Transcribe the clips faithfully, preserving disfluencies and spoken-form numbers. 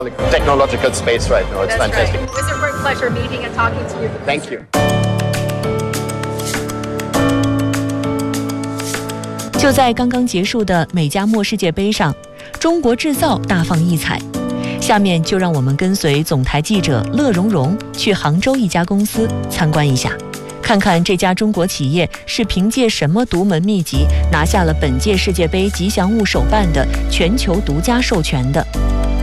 technological space right now. It's That's fantastic. Right. It was a great pleasure meeting and talking to you. Thank you. 就在刚刚结束的美加墨世界杯上，中国制造大放异彩。下面就让我们跟随总台记者乐融融去杭州一家公司参观一下，看看这家中国企业是凭借什么独门秘籍拿下了本届世界杯吉祥物手办的全球独家授权的。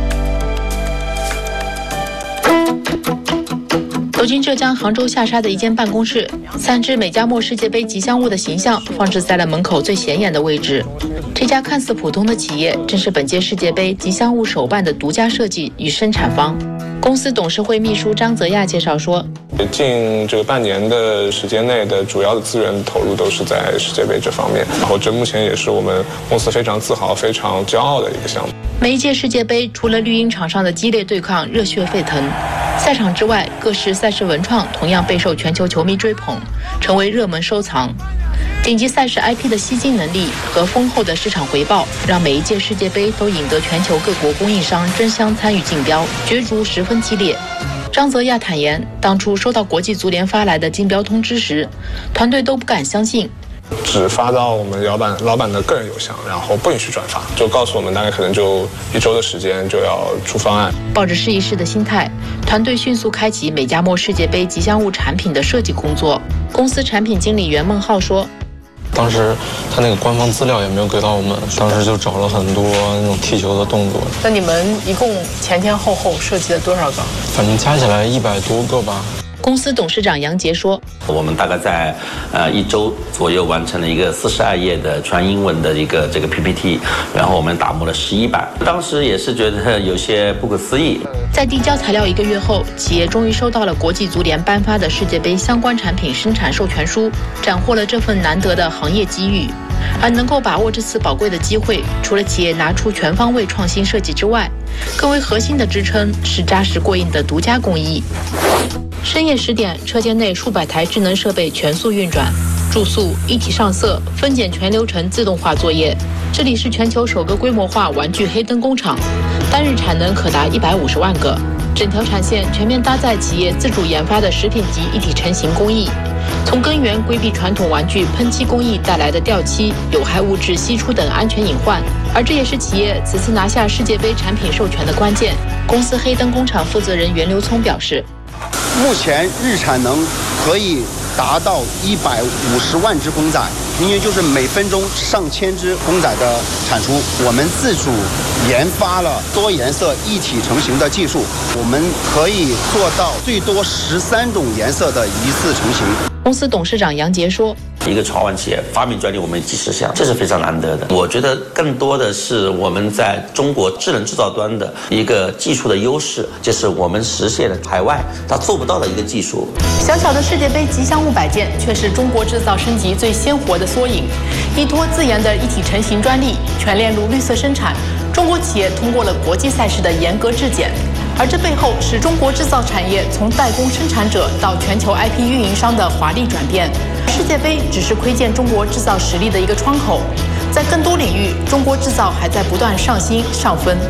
走进浙江杭州下沙的一间办公室，三只美加墨世界杯吉祥物的形象放置在了门口最显眼的位置。这家看似普通的企业，正是本届世界杯吉祥物手办的独家设计与生产方。公司董事会秘书张泽亚介绍说， 近这个半年的时间内的主要的资源投入都是在世界杯这方面，然后这目前也是我们公司非常自豪、非常骄傲的一个项目。 每一届世界杯除了绿茵场上的激烈对抗热血沸腾，赛场之外各式赛事文创同样备受全球球迷追捧，成为热门收藏。顶级赛事 I P 的吸金能力和丰厚的市场回报，让每一届世界杯都引得全球各国供应商争相参与竞标，角逐十分激烈。张泽亚坦言，当初收到国际足联发来的竞标通知时，团队都不敢相信。 只发到我们老板老板的个人邮箱，然后不允许转发，就告诉我们大概可能就一周的时间就要出方案。 抱着试一试的心态，团队迅速开启美加墨世界杯吉祥物产品的设计工作。公司产品经理袁梦浩说， 当时他那个官方资料也没有给到我们，当时就找了很多那种踢球的动作。 那你们一共前前后后设计了多少个？ 反正加起来一百多个吧。 公司董事长杨杰说， 我们大概在呃一周左右完成了一个四十二页的全英文的一个这个 P P T， 然后我们打磨了十一版，当时也是觉得有些不可思议。 在递交材料一个月后，企业终于收到了国际足联颁发的世界杯相关产品生产授权书，斩获了这份难得的行业机遇。而能够把握这次宝贵的机会，除了企业拿出全方位创新设计之外，更为核心的支撑是扎实过硬的独家工艺。深夜十点，车间内数百台智能设备全速运转，注塑、一体上色、分拣全流程自动化作业。这里是全球首个规模化玩具黑灯工厂，单日产能可达一百五十万个。整条产线全面搭载企业自主研发的食品级一体成型工艺，从根源规避传统玩具喷漆工艺带来的掉漆、有害物质析出等安全隐患。而这也是企业此次拿下世界杯产品授权的关键。公司黑灯工厂负责人袁刘聪表示， 目前日产能可以达到一百五十万只公仔，平均就是每分钟上千只公仔的产出。我们自主研发了多颜色一体成型的技术，我们可以做到最多十三种颜色的一次成型。 公司董事长杨杰说， 一个创万企业发明专利我们几十项，这是非常难得的。我觉得更多的是我们在中国智能制造端的一个技术的优势，就是我们实现了海外它做不到的一个技术。 小小的世界杯吉祥物摆件，却是中国制造升级最鲜活的缩影。依托自研的一体成型专利，全链路绿色生产，中国企业通过了国际赛事的严格质检。而这背后是中国制造产业从代工生产者到全球 I P 运营商的华丽转变。世界杯只是窥见中国制造实力的一个窗口，在更多领域，中国制造还在不断上新上分。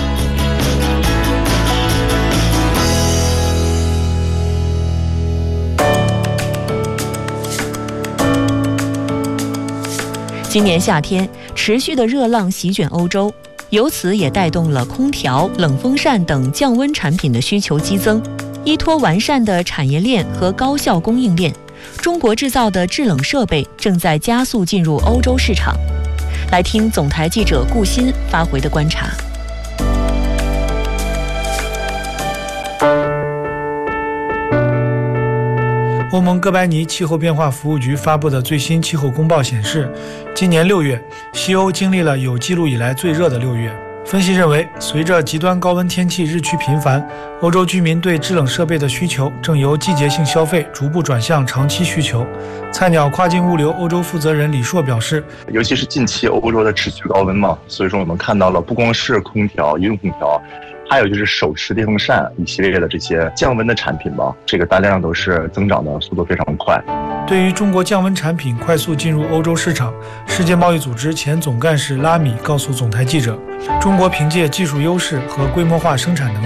今年夏天，持续的热浪席卷欧洲，由此也带动了空调、冷风扇等降温产品的需求激增。依托完善的产业链和高效供应链，中国制造的制冷设备正在加速进入欧洲市场。来听总台记者顾鑫发回的观察。 欧盟哥白尼气候变化服务局发布的最新气候公报显示，今年六月，西欧经历了有记录以来最热的六月。分析认为，随着极端高温天气日趋频繁，欧洲居民对制冷设备的需求正由季节性消费逐步转向长期需求。菜鸟跨境物流欧洲负责人李硕表示， 尤其是近期欧洲的持续高温嘛，所以说我们看到了不光是空调、移动空调，还有就是手持电风扇一系列的这些降温的产品吧，这个单量都是增长的速度非常快。 对于中国降温产品快速进入欧洲市场，世界贸易组织前总干事拉米告诉总台记者，中国凭借技术优势和规模化生产能力，